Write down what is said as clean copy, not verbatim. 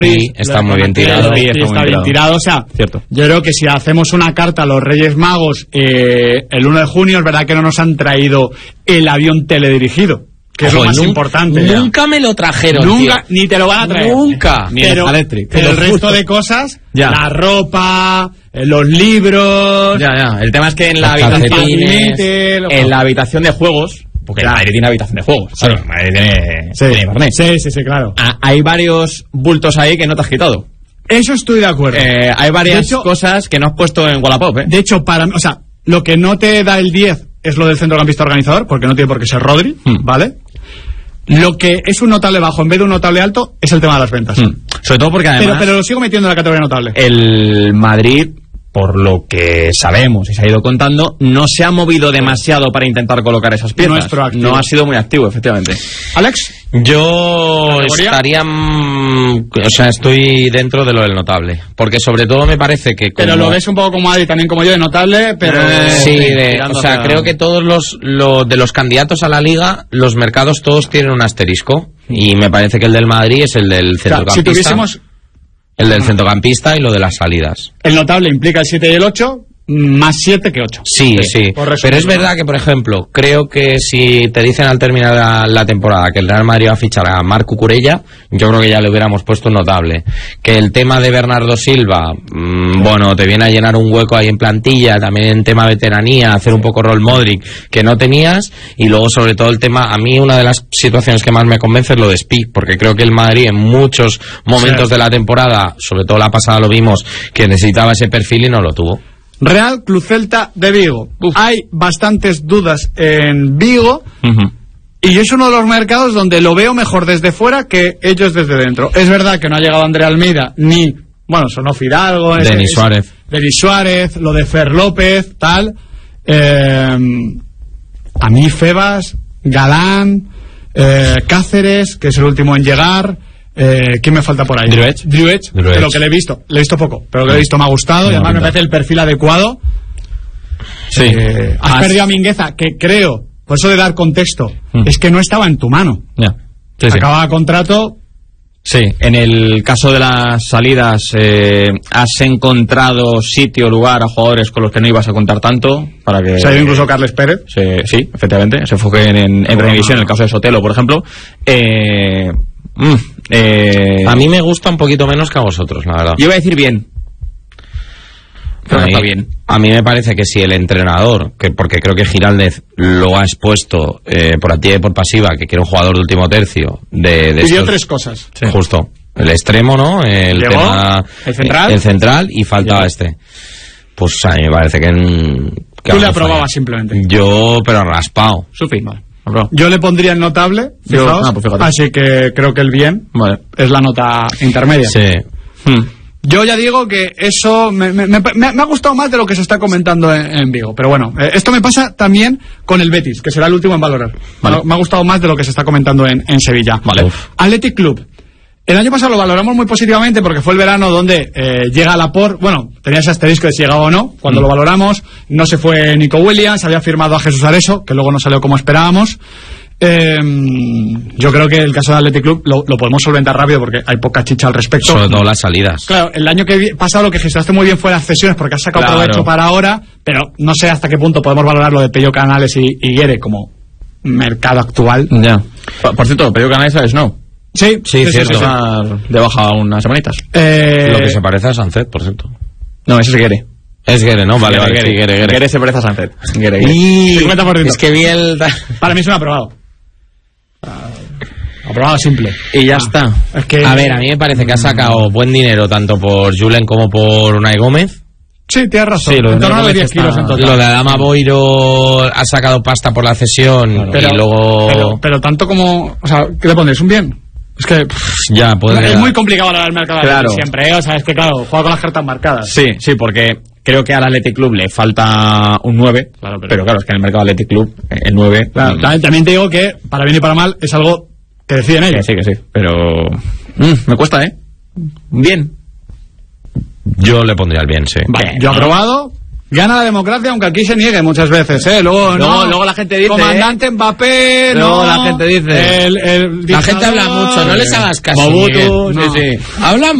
Sí, está muy bien tirado. Está bien tirado, o sea, cierto. Yo creo que si hacemos una carta a los Reyes Magos el 1 de junio, es verdad que no nos han traído el avión teledirigido, que es lo más importante. Nunca me lo trajeron, nunca, ni te lo van a traer. Nunca. Pero el resto de cosas, la ropa, los libros... Ya. El tema es que en la habitación de juegos... Porque el Madrid tiene habitación de juegos. Sí. Claro, el Madrid tiene Barnet. Sí, claro. Hay varios bultos ahí que no te has quitado. Eso estoy de acuerdo. Hay varias cosas que no has puesto en Wallapop, ¿eh? De hecho, o sea, lo que no te da el 10 es lo del centrocampista organizador, porque no tiene por qué ser Rodri, ¿vale? Lo que es un notable bajo en vez de un notable alto es el tema de las ventas. Sobre todo porque además... Pero lo sigo metiendo en la categoría notable. El Madrid, por lo que sabemos y se ha ido contando, no se ha movido demasiado para intentar colocar esas piezas. No ha sido muy activo, efectivamente. ¿Alex? Yo estaría... O sea, estoy dentro de lo del notable. Porque sobre todo me parece que... Pero lo ves un poco como Adi, también como yo, de notable, pero... Sí, o sea, creo que todos de los candidatos a la Liga, los mercados todos tienen un asterisco. Y me parece que el del Madrid es el del centrocampista. Si tuviésemos... El del centrocampista y lo de las salidas. El notable implica el 7 y el 8, más 7 que 8. Sí. Pero es verdad que, por ejemplo, creo que si te dicen al terminar la temporada que el Real Madrid va a fichar a Marc Cucurella, yo creo que ya le hubiéramos puesto un notable. Que el tema de Bernardo Silva, bueno, te viene a llenar un hueco ahí en plantilla, también en tema veteranía, hacer un poco rol Modric, que no tenías, y luego sobre todo el tema, a mí una de las situaciones que más me convence es lo de Spi, porque creo que el Madrid en muchos momentos de la temporada, sobre todo la pasada lo vimos, que necesitaba ese perfil y no lo tuvo. Real Club Celta de Vigo. Hay bastantes dudas en Vigo y es uno de los mercados donde lo veo mejor desde fuera que ellos desde dentro. Es verdad que no ha llegado André Almeida ni, bueno, sonó Fidalgo, Denis Suárez, lo de Fer López, tal. A mí Febas, Galán, Cáceres, que es el último en llegar. ¿Quién me falta por ahí? Driouech, pero que le he visto poco, pero que le he visto, me ha gustado, y además me parece el perfil adecuado. Sí. Has perdido a Mingueza, que creo, por eso de dar contexto, es que no estaba en tu mano. Acababa contrato. Sí, en el caso de las salidas, has encontrado sitio, lugar a jugadores con los que no ibas a contar tanto para que... Se ha ido incluso Carles Pérez. Sí, efectivamente, se enfoque en Previsión, en el caso de Sotelo, por ejemplo. A mí me gusta un poquito menos que a vosotros, la verdad. Yo iba a decir bien. Pero está bien. A mí me parece que si el entrenador, porque creo que Giraldez lo ha expuesto por activa y por pasiva, que quiere un jugador de último tercio. Pidió tres cosas. Sí. Justo. El extremo, ¿no? El central y faltaba Pues a mí me parece que tú le aprobabas simplemente. Yo, pero raspado. Yo le pondría el notable, fijaos, así que creo que el bien es la nota intermedia. Sí. Yo ya digo que eso me ha gustado más de lo que se está comentando en Vigo, pero bueno, esto me pasa también con el Betis, que será el último en valorar. Me ha gustado más de lo que se está comentando en Sevilla. Athletic Club. El año pasado lo valoramos muy positivamente porque fue el verano donde llega Laporte, bueno, tenía ese asterisco de si llegaba o no, cuando lo valoramos, no se fue Nico Williams, había firmado a Jesús Areso, que luego no salió como esperábamos. Yo creo que el caso de Athletic Club lo podemos solventar rápido porque hay poca chicha al respecto. Sobre todo las salidas. Claro, el año que pasado lo que gestionaste muy bien fue las cesiones porque has sacado provecho para ahora, pero no sé hasta qué punto podemos valorar lo de Pello Canales y Guere como mercado actual. Ya. Por cierto, Pello Canales es no. Sí, cierto. De baja unas semanitas. Lo que se parece a Sancet, por cierto. No, ese es Guere. Es Guere, ¿no? Vale, Guere. Guere se parece a Sancet. Guere. Y 50%. Es que vi Para mí es un aprobado. Aprobado simple. Y ya está. Es que... A ver, a mí me parece que ha sacado buen dinero tanto por Julen como por Unai Gómez. Sí, tienes razón. Sí, en torno a los 10 kilos en total. Lo de Adama Boiro ha sacado pasta por la cesión, pero, y luego... Pero tanto como... O sea, ¿qué le pones? ¿Un bien? Es que ya es muy complicado valorar el mercado siempre, o sea, es que claro, juega con las cartas marcadas. Sí, porque creo que al Athletic Club le falta un 9, pero claro, es que en el mercado Athletic Club el 9... Claro, también te digo que, para bien y para mal, es algo que deciden ellos. Que sí, pero... me cuesta, ¿eh? Bien. Yo le pondría el bien, sí. Vale, yo aprobado, Gana la democracia, aunque aquí se niegue muchas veces, Luego la gente dice... Comandante Mbappé, luego la gente dice... El la gente habla mucho, no les hagas caso. Mobutu, sí. Hablan